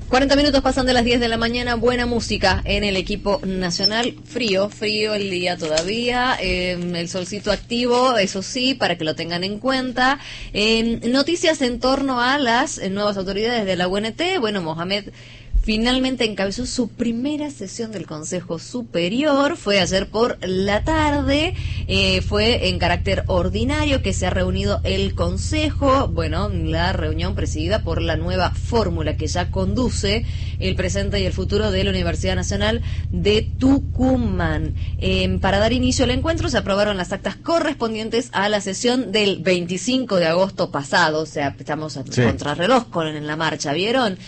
40 minutos pasan de las 10 de la mañana, buena música en el equipo nacional, frío el día todavía, el solcito activo, eso sí, para que lo tengan en cuenta. Noticias en torno a las nuevas autoridades de la UNT, bueno, Mohamed finalmente encabezó su primera sesión del Consejo Superior, fue ayer por la tarde, fue en carácter ordinario que se ha reunido el Consejo, bueno, la reunión presidida por la nueva fórmula que ya conduce el presente y el futuro de la Universidad Nacional de Tucumán. Para dar inicio al encuentro se aprobaron las actas correspondientes a la sesión del 25 de agosto pasado, o sea, estamos a contrarreloj en la marcha, ¿vieron?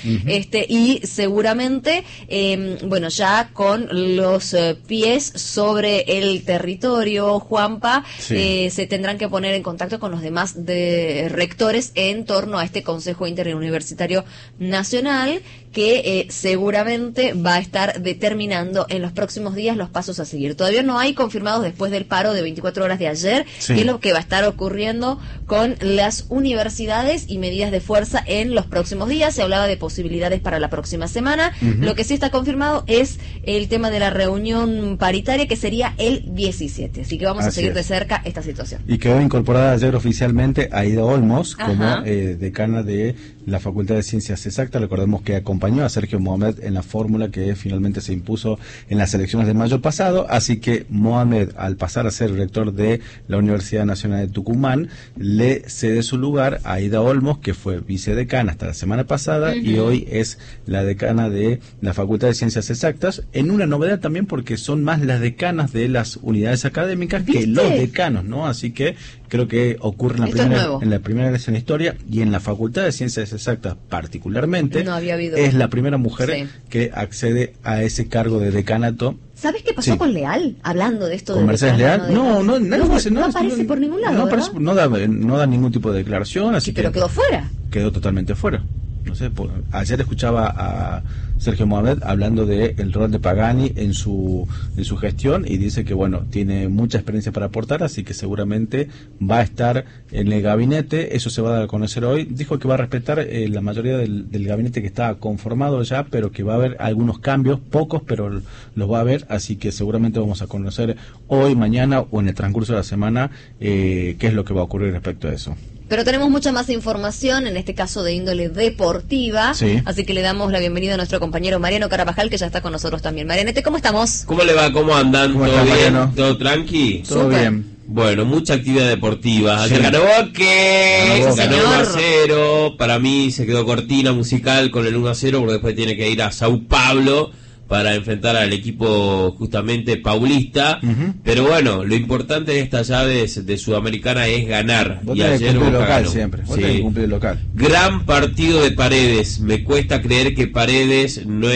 Y seguramente, bueno, ya con los pies sobre el territorio, Juanpa, se tendrán que poner en contacto con los demás rectores en torno a este Consejo Interuniversitario Nacional que seguramente va a estar determinando en los próximos días los pasos a seguir. Todavía no hay confirmados después del paro de 24 horas de ayer qué es lo que va a estar ocurriendo con las universidades y medidas de fuerza en los próximos días. Se hablaba de posibilidades para la próxima semana. Lo que sí está confirmado es el tema de la reunión paritaria que sería el 17. Así que vamos a seguir de cerca esta situación. Y quedó incorporada ayer oficialmente Aida Olmos como decana de la Facultad de Ciencias Exactas. Recordemos que acompañó a Sergio Mohamed en la fórmula que finalmente se impuso en las elecciones de mayo pasado, así que Mohamed, al pasar a ser rector de la Universidad Nacional de Tucumán, le cede su lugar a Aida Olmos, que fue vicedecana hasta la semana pasada y hoy es la decana de la Facultad de Ciencias Exactas, en una novedad también porque son más las decanas de las unidades académicas que los decanos, ¿no? Así que creo que ocurre en la primera vez en la historia, y en la Facultad de Ciencias Exactas particularmente es la primera mujer que accede a ese cargo de decanato. ¿Sabes qué pasó con Leal? Hablando de esto. ¿Con Mercedes Leal? No aparece por ningún lado, no da ningún tipo de declaración, así pero quedó fuera. Quedó totalmente fuera. No sé, ayer escuchaba a Sergio Mohamed hablando de el rol de Pagani en su gestión, y dice que bueno, tiene mucha experiencia para aportar, así que seguramente va a estar en el gabinete. Eso se va a dar a conocer hoy. Dijo que va a respetar la mayoría del gabinete que está conformado ya, pero que va a haber algunos cambios, pocos, pero los va a haber, así que seguramente vamos a conocer hoy, mañana o en el transcurso de la semana qué es lo que va a ocurrir respecto a eso. Pero tenemos mucha más información, en este caso de índole deportiva, así que le damos la bienvenida a nuestro compañero Mariano Carabajal, que ya está con nosotros también. Marianete, ¿cómo estamos? ¿Cómo le va? ¿Cómo andan? ¿Cómo ¿Todo está, bien? Mariano? ¿Todo tranqui? Todo bien. Bueno, mucha actividad deportiva. Ayer ganó Boque, ganó 1-0. Para mí se quedó cortina musical con el 1-0, porque después tiene que ir a Sao Paulo para enfrentar al equipo justamente paulista, pero bueno, lo importante de estas llaves de Sudamericana es ganar. Y ayer Boca ganó. Siempre. Cumplir local. Gran partido de Paredes. Me cuesta creer que Paredes no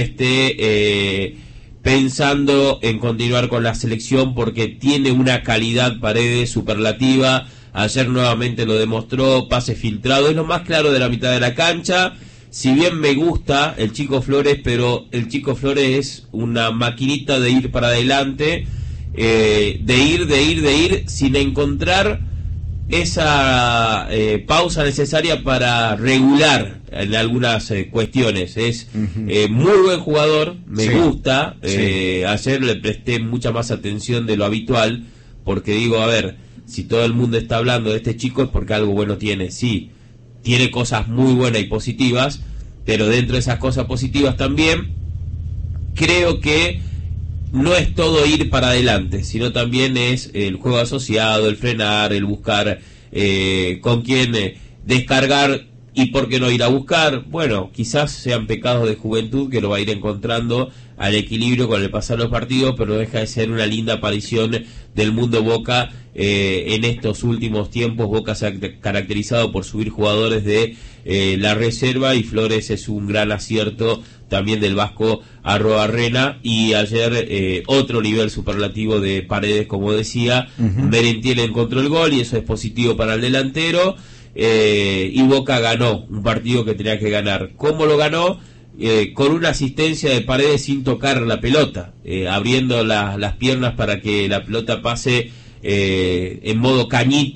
esté pensando en continuar con la selección, porque tiene una calidad Paredes superlativa. Ayer nuevamente lo demostró, pase filtrado, es lo más claro de la mitad de la cancha. Si bien me gusta el Chico Flores, pero el Chico Flores es una maquinita de ir para adelante, de ir, sin encontrar esa pausa necesaria para regular en algunas cuestiones. Es muy buen jugador, me gusta. Ayer le presté mucha más atención de lo habitual, porque digo, a ver, si todo el mundo está hablando de este chico es porque algo bueno tiene. Sí, tiene cosas muy buenas y positivas, pero dentro de esas cosas positivas también creo que no es todo ir para adelante, sino también es el juego asociado, el frenar, el buscar con quién descargar y por qué no ir a buscar. Bueno, quizás sean pecados de juventud que lo va a ir encontrando al equilibrio con el pasar de los partidos, pero no deja de ser una linda aparición del mundo Boca. En estos últimos tiempos Boca se ha caracterizado por subir jugadores de la reserva, y Flores es un gran acierto también del vasco Arroarrena, y ayer otro nivel superlativo de Paredes, como decía. Merentiel encontró el gol y eso es positivo para el delantero, y Boca ganó un partido que tenía que ganar. ¿Cómo lo ganó? Con una asistencia de Paredes sin tocar la pelota, abriendo las piernas para que la pelota pase en modo cañito,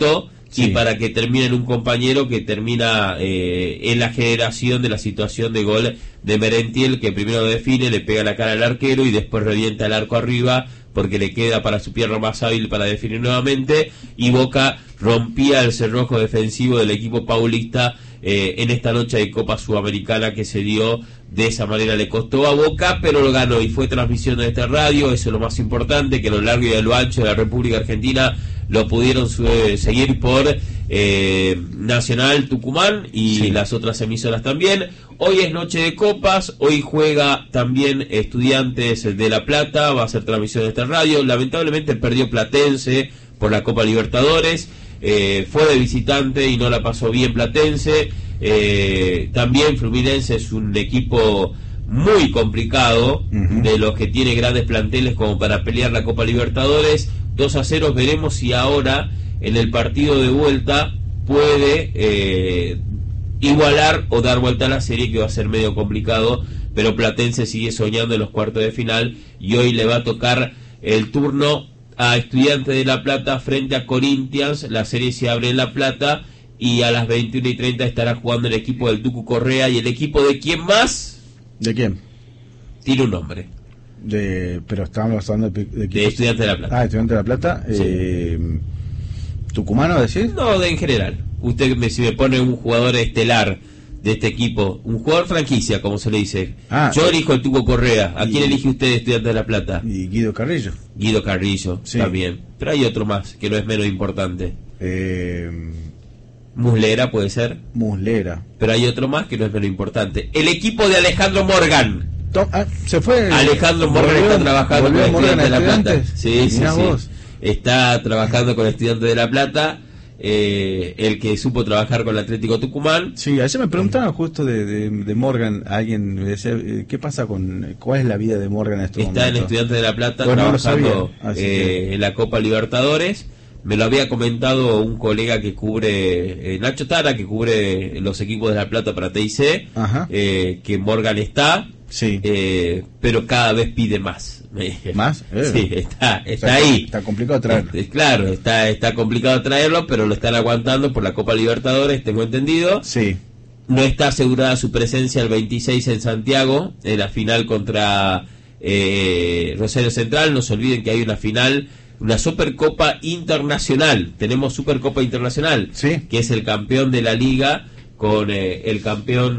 y para que termine en un compañero que termina en la generación de la situación de gol de Merentiel, que primero define, le pega la cara al arquero y después revienta el arco arriba porque le queda para su pierna más hábil para definir nuevamente, y Boca rompía el cerrojo defensivo del equipo paulista en esta noche de Copa Sudamericana que se dio de esa manera. Le costó a Boca, pero lo ganó, y fue transmisión de esta radio. Eso es lo más importante, que a lo largo y a lo ancho de la República Argentina lo pudieron seguir por Nacional Tucumán y las otras emisoras también. Hoy es noche de copas, hoy juega también Estudiantes de La Plata, va a ser transmisión de esta radio. Lamentablemente perdió Platense por la Copa Libertadores, fue de visitante y no la pasó bien Platense. También Fluminense es un equipo muy complicado, de los que tiene grandes planteles como para pelear la Copa Libertadores. 2-0, veremos si ahora en el partido de vuelta puede igualar o dar vuelta a la serie, que va a ser medio complicado, pero Platense sigue soñando en los cuartos de final, y hoy le va a tocar el turno a Estudiantes de La Plata frente a Corinthians. La serie se abre en La Plata y a las 21:30 estará jugando el equipo del Tucu Correa. ¿Y el equipo de quién más? ¿De quién? Tiene un nombre. Pero estábamos hablando de Estudiantes de La Plata. Estudiantes de La Plata. Sí. ¿Tucumano decís? No, en general. Usted si me pone un jugador estelar de este equipo, un jugador franquicia, como se le dice. Yo elijo el Tuco Correa. ¿A quién elige usted de Estudiantes de La Plata? Y Guido Carrillo. Guido Carrillo, también. Pero hay otro más, que no es menos importante. Muslera puede ser. Muslera. Pero hay otro más que no es menos importante. El equipo de Alejandro Morgan. Se fue. Alejandro Morgan está trabajando con Estudiantes de La Plata. Sí. Está trabajando con Estudiantes de La Plata. El que supo trabajar con el Atlético Tucumán. Sí, ayer me preguntaban justo de Morgan. Alguien me decía, ¿qué pasa cuál es la vida de Morgan en este momento? Está en Estudiantes de La Plata, trabajando en la Copa Libertadores. Me lo había comentado un colega que cubre, Nacho Tara, que cubre los equipos de La Plata para TIC, que Morgan está, pero cada vez pide más. ¿Más? Sí, está ahí. Está complicado traerlo. Claro, está complicado traerlo, pero lo están aguantando por la Copa Libertadores, tengo entendido. Sí. No está asegurada su presencia el 26 en Santiago, en la final contra Rosario Central. No se olviden que hay una final, una Supercopa Internacional. Tenemos Supercopa Internacional, que es el campeón de la liga con el campeón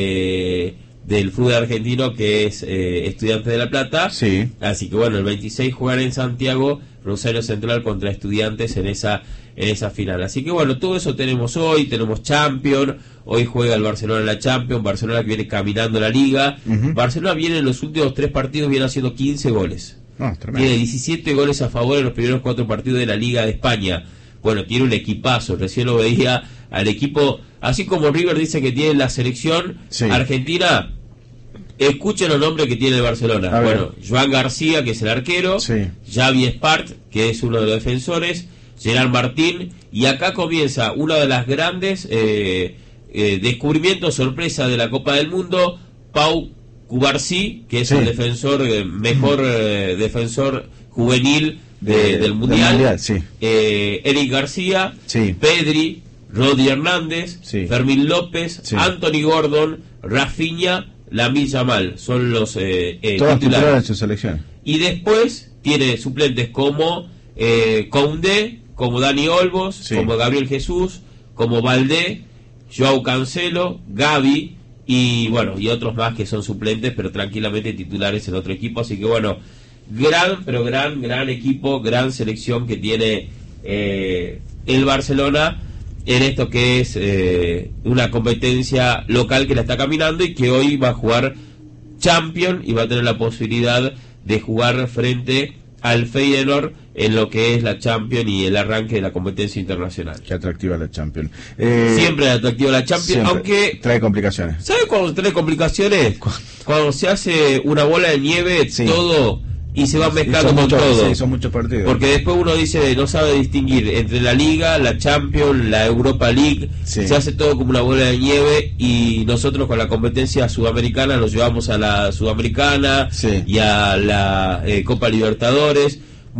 del fútbol argentino, que es Estudiantes de La Plata. Así que bueno, el 26 jugará en Santiago Rosario Central contra Estudiantes en esa final. Así que bueno, todo eso tenemos hoy. Tenemos Champions, hoy juega el Barcelona en la Champions. Barcelona que viene caminando la liga. Barcelona viene en los últimos 3 partidos, viene haciendo 15 goles. Tiene 17 goles a favor en los primeros 4 partidos de la Liga de España. Bueno, tiene un equipazo. Recién lo veía al equipo, así como River dice que tiene la selección argentina. Escuchen los nombres que tiene el Barcelona. Bueno, Joan García, que es el arquero, Xavi Espart, que es uno de los defensores, Gerard Martín, y acá comienza uno de las grandes descubrimientos, sorpresa de la Copa del Mundo, Pau Cubarsí, que es el defensor, mejor defensor juvenil del Mundial, Eric García, Pedri, Rodi Hernández, Fermín López, Anthony Gordon, Rafinha, Lamine Yamal, son los titulares en su selección. Y después tiene suplentes como Koundé, como Dani Olmos, como Gabriel Jesús, como Valdé, Joao Cancelo, Gavi, y bueno, y otros más que son suplentes, pero tranquilamente titulares en otro equipo. Así que bueno, gran equipo, gran selección que tiene el Barcelona en esto que es una competencia local que la está caminando, y que hoy va a jugar Champions y va a tener la posibilidad de jugar frente al Feyenoord en lo que es la Champions y el arranque de la competencia internacional. Qué atractiva la Champions. Siempre es atractiva la Champions, aunque trae complicaciones. ¿Sabe cuándo trae complicaciones? Cuando se hace una bola de nieve, todo, y se va mezclando con todo. Sí, son muchos partidos. Porque después uno dice, no sabe distinguir entre la Liga, la Champions, la Europa League. Se hace todo como una bola de nieve, y nosotros con la competencia sudamericana nos llevamos a la Sudamericana y a la Copa Libertadores. Bueno,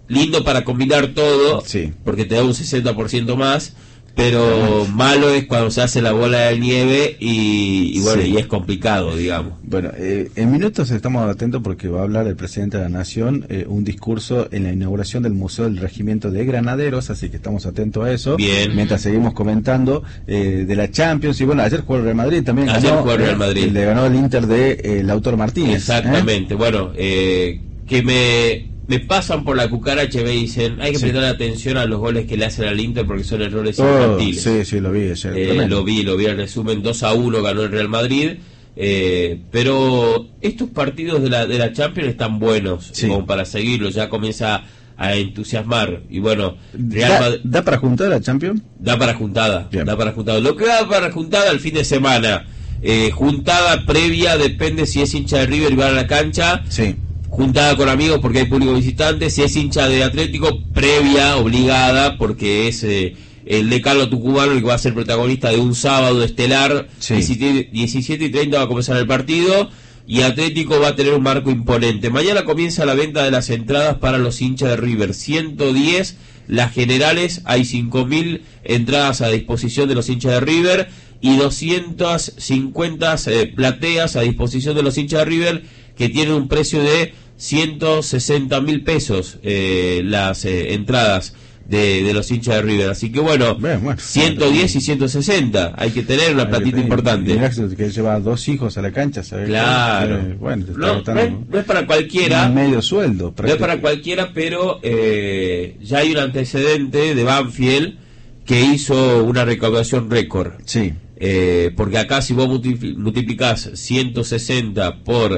lindo para combinar todo, sí, porque te da un 60% más, pero malo es cuando se hace la bola de nieve y bueno, sí, y es complicado, digamos. Bueno, en minutos estamos atentos porque va a hablar el presidente de la Nación, un discurso en la inauguración del Museo del Regimiento de Granaderos, así que estamos atentos a eso. Bien. Mientras seguimos comentando de la Champions, y bueno, ayer jugó el Real Madrid también. Ayer jugó el Real Madrid. Le ganó el Inter de Lautaro Martínez. Exactamente, bueno, que me pasan por la cucaracha y me dicen, hay que prestar atención a los goles que le hacen al Inter porque son errores infantiles. Sí, lo vi ayer. Lo vi el resumen, 2-1 ganó el Real Madrid, pero estos partidos de la Champions están buenos, como para seguirlos, ya comienza a entusiasmar, y bueno, ¿Da para juntar la Champions? Da para juntada, Bien. da para juntada. Lo que da para juntada el fin de semana, juntada previa, depende si es hincha de River y va a la cancha. Sí. Juntada con amigos porque hay público visitante, si es hincha de Atlético, previa, obligada, porque es el decano tucumano el que va a ser protagonista de un sábado estelar, 17:30 va a comenzar el partido, y Atlético va a tener un marco imponente. Mañana comienza la venta de las entradas para los hinchas de River, 110 las generales, hay 5.000 entradas a disposición de los hinchas de River, y 250 plateas a disposición de los hinchas de River, que tienen un precio de 160.000 pesos las entradas de los hinchas de River. Así que bueno, 110 y 160, hay que tener una platita importante. Mirá que lleva 2 hijos a la cancha, ¿sabes? Claro. No es para cualquiera. Medio sueldo. No es para cualquiera, pero ya hay un antecedente de Banfield que hizo una recaudación récord. Sí. Porque acá si vos multiplicás 160 por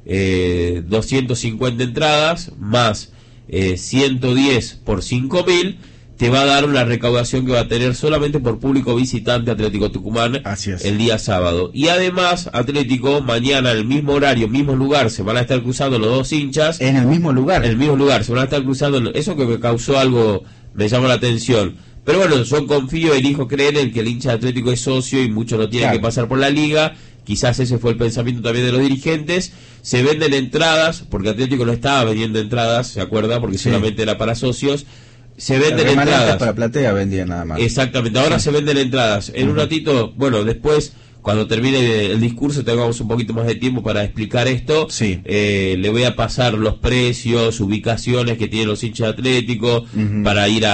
250 entradas más 110 por 5.000, te va a dar una recaudación que va a tener solamente por público visitante Atlético Tucumán. Así es. El día sábado. Y además Atlético mañana en el mismo horario, mismo lugar, se van a estar cruzando los dos hinchas. En el mismo lugar. En el mismo lugar, se van a estar cruzando. Eso que me causó algo, me llamó la atención. Pero bueno, yo confío, elijo creer en que el hincha de Atlético es socio y muchos no tienen que pasar por la liga. Quizás ese fue el pensamiento también de los dirigentes. Se venden entradas, porque Atlético no estaba vendiendo entradas, ¿se acuerda? Porque solamente era para socios. Se venden entradas. Para platea vendían nada más. Exactamente, ahora se venden entradas. En un ratito, bueno, después, cuando termine el discurso, tengamos un poquito más de tiempo para explicar esto. Le voy a pasar los precios, ubicaciones que tienen los hinchas de Atlético para ir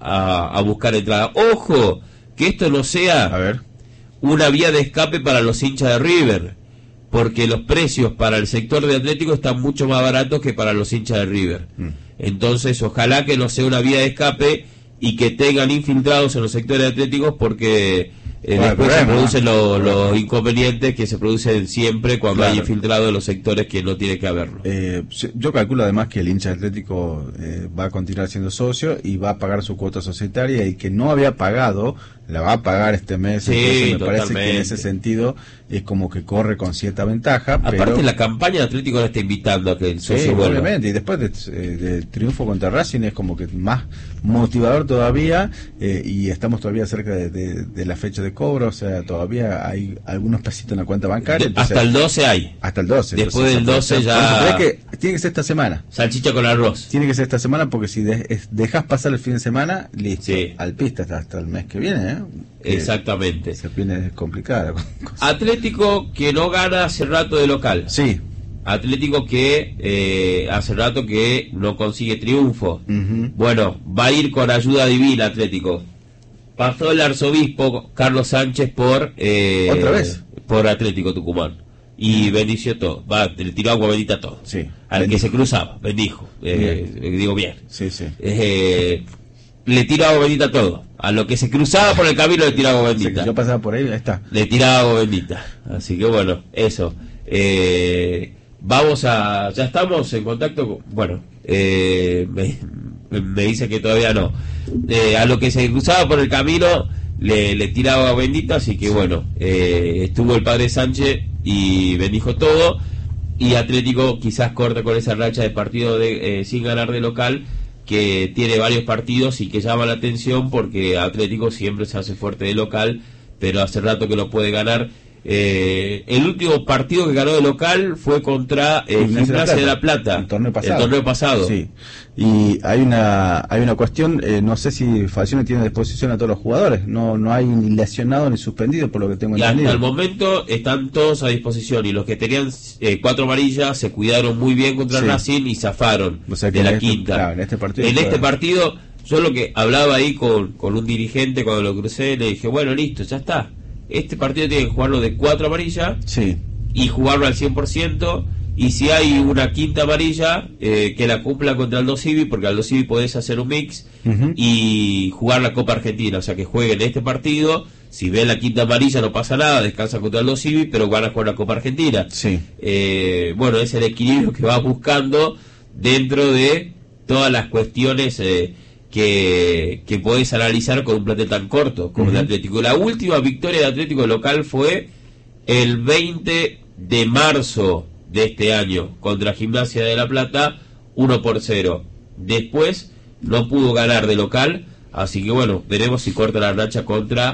a buscar entradas. Ojo, que esto no sea una vía de escape para los hinchas de River, porque los precios para el sector de Atlético están mucho más baratos que para los hinchas de River. Entonces, ojalá que no sea una vía de escape y que tengan infiltrados en los sectores atléticos, porque después se producen los inconvenientes que se producen siempre cuando hay infiltrado en los sectores que no tiene que haberlo. Yo calculo además que el hincha atlético va a continuar siendo socio y va a pagar su cuota societaria, y que no había pagado la va a pagar este mes. Entonces me parece que en ese sentido es como que corre con cierta ventaja. Aparte, la campaña de Atlético no está invitando a que el socio vuelva. Obviamente, y después del triunfo contra Racing es como que más motivador todavía, y estamos todavía cerca de la fecha de cobro, o sea, todavía hay algunos pesitos en la cuenta bancaria. Entonces, hasta el 12 hay. Hasta el 12. Después del 12 ya... Que tiene que ser esta semana. Salchicha con arroz. Tiene que ser esta semana, porque si dejas pasar el fin de semana, listo. Al pista hasta el mes que viene, Exactamente. Se viene complicada. Atlético que no gana hace rato de local. Sí. Atlético que hace rato que no consigue triunfo. Bueno, va a ir con ayuda divina Atlético. Pasó el arzobispo Carlos Sánchez por otra vez por Atlético Tucumán y bendició todo. Le tiró agua bendita a todo. Sí. Al que se cruzaba, bendijo. Digo bien. Sí. Le tiró agua bendita a todo. A lo que se cruzaba por el camino le tiraba agua bendita. Sí, yo pasaba por ahí está. Le tiraba agua bendita. Así que bueno, eso. Ya estamos en contacto bueno, me dice que todavía no. A lo que se cruzaba por el camino le tiraba agua bendita, así que bueno, estuvo el padre Sánchez y bendijo todo, y Atlético quizás corta con esa racha de partido sin ganar de local, que tiene varios partidos y que llama la atención, porque Atlético siempre se hace fuerte de local, pero hace rato que lo puede ganar. el último partido que ganó de local fue contra Gimnasia de la Plata, el torneo pasado. Sí. Y hay una cuestión, no sé si Falcioni tiene a disposición a todos los jugadores, no hay ni lesionado ni suspendido, por lo que tengo entendido. Hasta el momento están todos a disposición, y los que tenían 4 amarillas se cuidaron muy bien contra Racing y zafaron, o sea, de la quinta. Claro, en este partido yo lo que hablaba ahí con un dirigente cuando lo crucé, le dije, bueno, listo, ya está. Este partido tiene que jugarlo de 4 amarillas y jugarlo al 100%, y si hay una quinta amarilla, que la cumpla contra Aldo Civi, porque Aldo Civi podés hacer un mix y jugar la Copa Argentina, o sea que jueguen este partido, si ven la quinta amarilla no pasa nada, descansa contra Aldo Civi, pero van a jugar la Copa Argentina. Bueno, es el equilibrio que va buscando dentro de todas las cuestiones que podés analizar con un plantel tan corto como el de Atlético. La última victoria de Atlético local fue el 20 de marzo de este año contra Gimnasia de la Plata, 1-0. Después no pudo ganar de local, así que bueno, veremos si corta la racha contra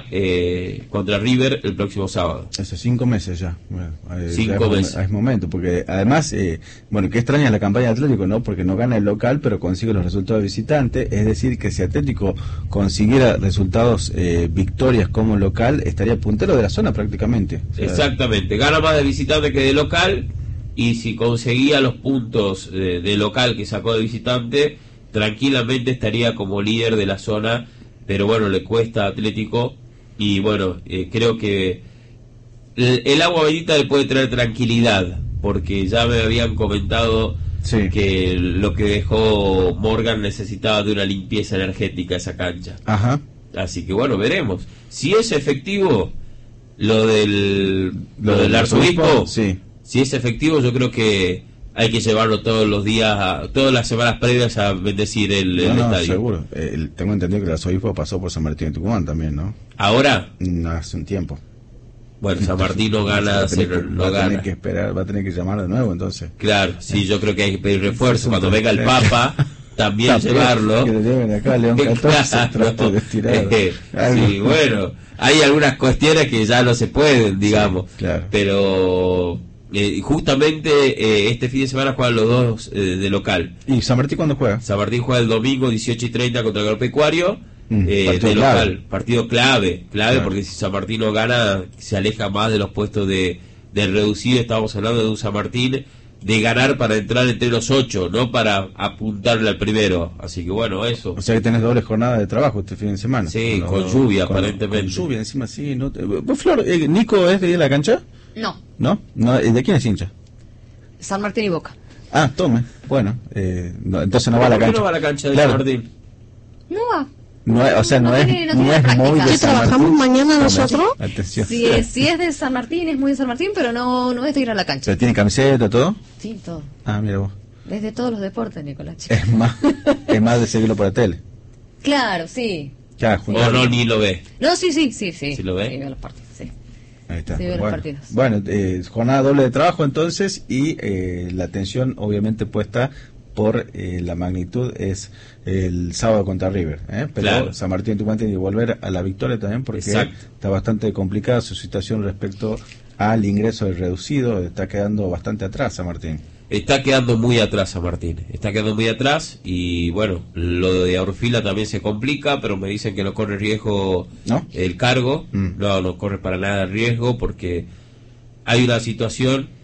River el próximo sábado. Hace 5 meses ya. Bueno, 5 meses. Es momento, porque además, bueno, qué extraña la campaña de Atlético, ¿no? Porque no gana el local, pero consigue los resultados visitantes. Es decir, que si Atlético consiguiera resultados, victorias como local, estaría puntero de la zona prácticamente. O sea, exactamente, gana más de visitante que de local, y si conseguía los puntos de local que sacó de visitante, tranquilamente estaría como líder de la zona, pero bueno, le cuesta a Atlético, y bueno, creo que el agua bendita le puede traer tranquilidad, porque ya me habían comentado que lo que dejó Morgan necesitaba de una limpieza energética esa cancha. Así que bueno, veremos. Si es efectivo lo del arzobispo, si es efectivo, yo creo que hay que llevarlo todos los días, todas las semanas previas a bendecir el estadio. Seguro. Tengo entendido que el arzobispo pasó por San Martín de Tucumán también, ¿no? ¿Ahora? No, hace un tiempo. Bueno, San Martín no gana, va a tener que esperar, va a tener que llamar de nuevo, entonces. Claro, sí, yo creo que hay que pedir refuerzo. Cuando venga el Papa, también llevarlo. Que lo lleven acá, León 14, trato de estirar. Sí, bueno, hay algunas cuestiones que ya no se pueden, digamos. Claro. Pero justamente este fin de semana juegan los dos de local. ¿Y San Martín cuándo juega? San Martín juega el domingo 18:30 contra el Agropecuario, de local. Partido clave, porque si San Martín no gana, se aleja más de los puestos del reducido. Estamos hablando de un San Martín de ganar para entrar entre los 8, no para apuntarle al primero. Así que bueno, eso. O sea que tenés doble jornada de trabajo este fin de semana. Sí, con lluvia aparentemente. Con lluvia encima, sí. No ¿Vos, Flor, Nico es de la cancha? No. ¿De quién es hincha? San Martín y Boca. Ah, tome. Bueno, entonces no va a la cancha. ¿Por qué no va a la cancha de San Martín? No va. No es móvil. ¿Qué trabajamos mañana nosotros? Atención. Si es de San Martín, es muy de San Martín, pero no es de ir a la cancha. ¿Pero tiene camiseta, todo? Sí, todo. Ah, mira vos. Desde todos los deportes, Nicolás. Es más de seguirlo por la tele. Claro, sí. Ya, o no, ni lo ve. No, sí. ¿Sí lo ve? Sí, veo los partidos, sí. Ahí está. Sí, veo los partidos. Bueno, jornada doble de trabajo entonces, y la atención obviamente puesta por la magnitud es el sábado contra River, pero claro. San Martín de Tucumán tiene que volver a la victoria también, porque está bastante complicada su situación respecto al ingreso del reducido. Está quedando bastante atrás San Martín. Está quedando muy atrás San Martín, está quedando muy atrás, y bueno, lo de Aurfila también se complica, pero me dicen que no corre riesgo el cargo. No corre para nada riesgo, porque hay una situación